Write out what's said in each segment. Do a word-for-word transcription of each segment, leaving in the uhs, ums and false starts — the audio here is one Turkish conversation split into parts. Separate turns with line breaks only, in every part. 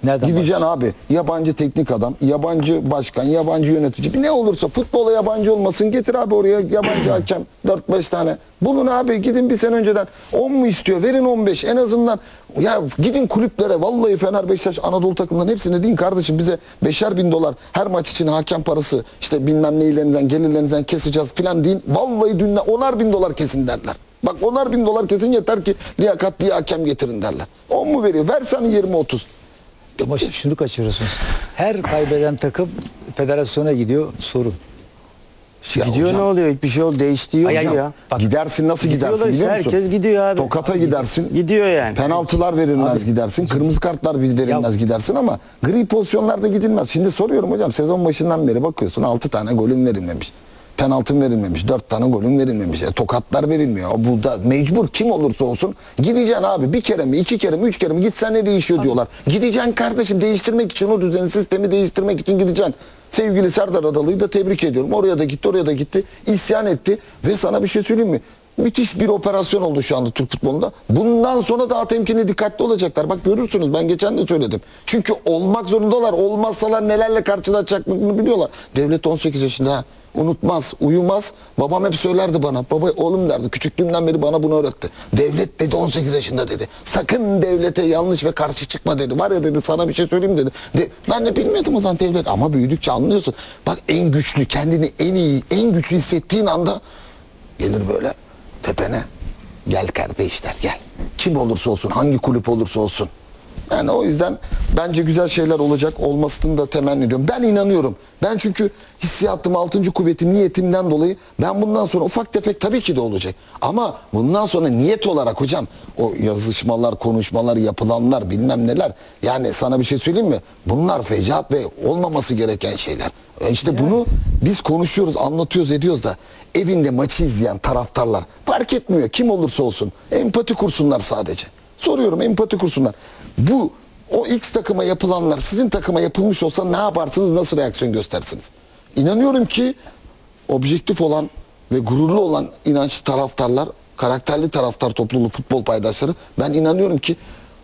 Nereden
Gideceksin abi. Yabancı teknik adam, yabancı başkan, yabancı yönetici. Ne olursa futbola yabancı olmasın. Getir abi oraya yabancı hakem dört beş tane. Bulun abi, gidin bir sene önceden. on mu istiyor? Verin on beş en azından. Ya gidin kulüplere. Vallahi Fener, Beşiktaş, Anadolu takımlarının hepsine deyin kardeşim, bize beşer bin dolar her maç için hakem parası, işte bilmem neylerinizden, gelirlerinizden keseceğiz filan deyin. Vallahi dün onar bin dolar kesin derler. Bak onar bin dolar kesin, yeter ki liyakatli hakem getirin derler. on mu veriyor? Versen yirmi otuz.
Ama şunu kaçırıyorsunuz. Her kaybeden takım federasyona gidiyor, sorun.
Ya
Gidiyor
hocam,
ne oluyor? Hiçbir şey oldu. Değiştiği yok
Ay, ay,
ya.
Bak,
gidersin, nasıl
Gidiyorlar
gidersin
işte,
biliyor musun?
herkes gidiyor abi.
Tokat'a gidersin.
Gidiyor yani.
Penaltılar verilmez
Abi,
gidersin. Kırmızı kartlar verilmez
Ya-
gidersin ama gri pozisyonlarda gidilmez. Şimdi soruyorum hocam, sezon başından beri bakıyorsun altı tane golün verilmemiş. Penaltın verilmemiş. dört tane golün verilmemiş. E, tokatlar verilmiyor. Bu da mecbur, kim olursa olsun gideceksin abi. Bir kere mi, iki kere mi, üç kere mi gitsen ne değişiyor diyorlar. Gideceksin kardeşim, değiştirmek için, o düzeni, sistemi değiştirmek için gideceksin. Sevgili Serdar Adalı'yı da tebrik ediyorum. Oraya da gitti, oraya da gitti. İsyan etti ve sana bir şey söyleyeyim mi? Müthiş bir operasyon oldu şu anda Türk futbolunda. Bundan sonra daha temkinli, dikkatli olacaklar. Bak görürsünüz, ben geçen de söyledim. Çünkü olmak zorundalar. Olmazsalar nelerle karşılaşacaklarını biliyorlar. Devlet on sekiz yaşında ha. Unutmaz, uyumaz. Babam hep söylerdi bana. Baba oğlum derdi. Küçüklüğümden beri bana bunu öğretti. Devlet dedi on sekiz yaşında dedi. Sakın devlete yanlış ve karşı çıkma dedi. Var ya dedi, sana bir şey söyleyeyim dedi. De, ben de bilmiyordum o zaman devlet. Ama büyüdükçe anlıyorsun. Bak en güçlü, kendini en iyi, en güçlü hissettiğin anda gelir böyle tepene. Gel kardeşler gel. Kim olursa olsun, hangi kulüp olursa olsun. Yani o yüzden bence güzel şeyler olacak, olmasını da temenni ediyorum. Ben inanıyorum. Ben çünkü hissiyatım, altıncı kuvvetim, niyetimden dolayı ben bundan sonra ufak tefek tabii ki de olacak. Ama bundan sonra niyet olarak hocam, o yazışmalar, konuşmalar, yapılanlar, bilmem neler. Yani sana bir şey söyleyeyim mi? Bunlar fecaat ve olmaması gereken şeyler. İşte bunu biz konuşuyoruz, anlatıyoruz, ediyoruz da evinde maçı izleyen taraftarlar fark etmiyor, kim olursa olsun. Empati kursunlar sadece. Soruyorum, empati kursunlar. Bu o X takıma yapılanlar sizin takıma yapılmış olsa ne yaparsınız, nasıl reaksiyon göstersiniz? İnanıyorum ki objektif olan ve gururlu olan inançlı taraftarlar, karakterli taraftar topluluğu, futbol paydaşları, ben inanıyorum ki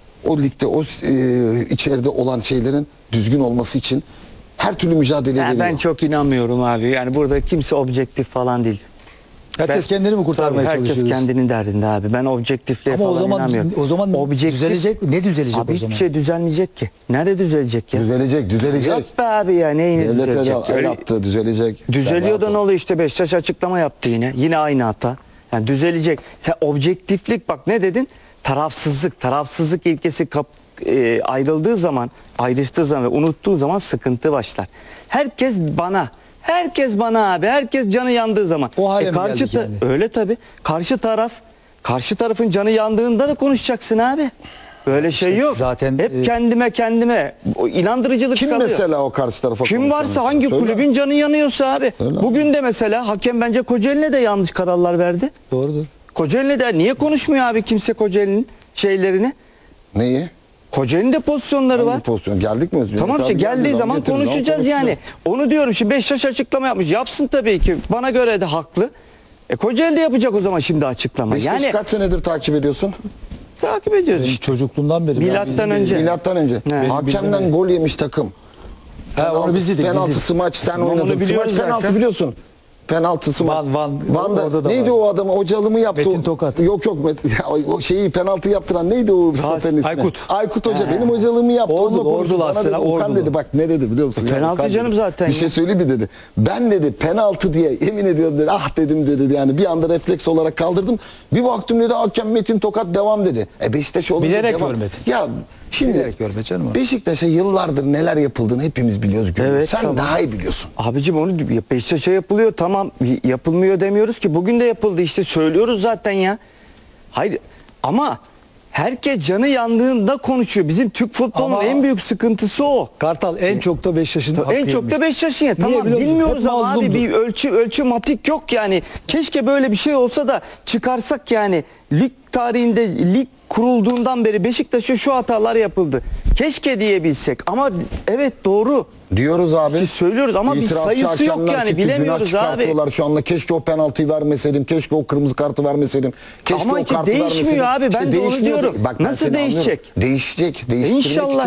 o ligde, o e, içeride olan şeylerin düzgün olması için her türlü mücadele
Yani
veriyor.
ben çok inanmıyorum abi. Yani burada kimse objektif falan değil.
herkes
Ben-
kendini mi kurtarmaya
Tabii, herkes
çalışıyor?
kendinin derdinde abi. Ben objektifliğe
Ama
falan
o zaman
inanmıyorum.
o zaman
Objektif-
düzelecek, ne düzelecek
Abi
o
hiçbir
zaman?
şey düzelmeyecek ki. Nerede düzelecek ya?
Düzelecek, düzelecek.
Yok be abi ya, neyine
Devlet
düzelecek?
el, el
Öyle-
attı, düzelecek.
Düzeliyor da
Sen
ne oluyor işte, Beşiktaş açıklama yaptı yine. Yine aynı hata. Yani düzelecek. Sen objektiflik, bak ne dedin? Tarafsızlık. Tarafsızlık ilkesi kap, e, ayrıldığı zaman, ayrıştığı zaman ve unuttuğu zaman sıkıntı başlar. Herkes bana. Herkes bana abi. Herkes canı yandığı zaman.
O hale mi
karşı
geldik
ta-
yani?
Öyle tabii. Karşı taraf, karşı tarafın canı yandığında da konuşacaksın abi. Böyle şey yok.
zaten,
hep
e,
kendime kendime o inandırıcılık
Kim
kalıyor.
mesela o karşı tarafa
Kim
konuşan
varsa,
mesela?
hangi
Söyle.
kulübün canı yanıyorsa abi.
Öyle
Bugün de mesela hakem bence Kocaeli'ne de yanlış kararlar verdi.
Doğrudur.
Kocaeli'ne de niye konuşmuyor abi kimse Kocaeli'nin şeylerini?
Neyi?
Kocaeli'nin de pozisyonları
Hangi
var.
pozisyon? Geldik mi?
Tamam işte,
Tabii
geldiği
geldiği
zaman
getiririz,
konuşacağız
ama
yani. Onu diyorum, şimdi Beşiktaş açıklama yapmış. Yapsın tabii ki. Bana göre de haklı. E Kocaeli de yapacak o zaman şimdi açıklama.
Beşiktaş'ı
Yani
kaç senedir takip ediyorsun?
takip ediyoruz
Benim
işte.
çocukluğumdan beri.
Milattan
ben-
önce.
Milattan önce.
He.
Hakemden gol yemiş takım.
Ha, onu biz yedik, biz
Penaltısı
yedik.
maç sen
Onu
oynadın.
biliyoruz
Smaç penaltısı
zaten.
biliyorsun. Penaltısı maç.
Van- Van-
Van'da
orada da
neydi
var.
o adamı? Hocalımı yaptı.
Metin
o-
Tokat.
Yok yok. Met- ya, o şeyi penaltı yaptıran neydi o stoperin ismi?
Aykut.
Aykut Hoca benim hocalığımı yaptı.
Ordulu,
Onunla konuştu.
Ordulu
Bana
aslında,
dedi, Okan
Ordulu.
dedi, bak ne dedi biliyor musun?
E,
Ya,
penaltı
Okan
canım
dedi.
zaten
Bir
ya.
şey söyleyeyim mi dedi. Ben dedi penaltı diye yemin ediyorum dedi. Ah dedim dedi. Yani bir anda refleks olarak kaldırdım. Bir baktım dedi hakem Metin Tokat devam dedi. E Beşiktaş olunca
Bilerek
devam.
görmedi.
Ya şimdi
Bilerek görmedi canım o.
Beşiktaş'a yıllardır neler yapıldığını hepimiz biliyoruz. görüyoruz.
Evet,
Sen
tamam.
daha iyi biliyorsun.
Abicim onu Beşiktaş'a yapılıyor, tamam, yapılmıyor demiyoruz ki, bugün de yapıldı işte, söylüyoruz zaten ya. Hayır ama herkes canı yandığında konuşuyor. Bizim Türk futbolunun
Ama-
en büyük sıkıntısı o.
Kartal en çok da Beşiktaş'ın hakkı
En çok da
yemiş.
Beşiktaş'ın ya.
Niye
Tamam
biliyor musun?
bilmiyoruz
Hep
ama abi
mazlumdu.
bir ölçü ölçü matik yok yani. Keşke böyle bir şey olsa da çıkarsak yani. Lig tarihinde, lig kurulduğundan beri Beşiktaş'a şu hatalar yapıldı. Keşke diyebilsek ama evet doğru.
Diyoruz abi.
Siz söylüyoruz ama bir
İtirafçı
sayısı yok
hakemler
yani,
çıktı,
bilemiyoruz
günah
abi.
çıkartıyorlar şu anda. Keşke o penaltıyı vermeseydim. Keşke o kırmızı kartı vermeseydim. Keşke
Ama
o
işte
kartı
değişmiyor
vermeseydim.
abi, ben de onu
değişmiyor
diyorum.
da- Bak ben
Nasıl
seni anlıyorum.
değişecek?
Değişecek. Değiştirmek
İnşallah.
için